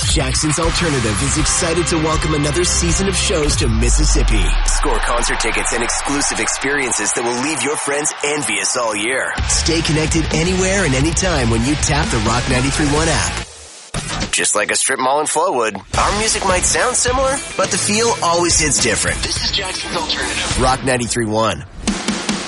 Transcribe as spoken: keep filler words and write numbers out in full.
Jackson's Alternative is excited to welcome another season of shows to Mississippi. Score concert tickets and exclusive experiences that will leave your friends envious all year. Stay connected anywhere and anytime when you tap the Rock ninety-three point one app. Just like a strip mall in Flowood, our music might sound similar, but the feel always hits different. This is Jackson's Alternative. Rock ninety-three point one.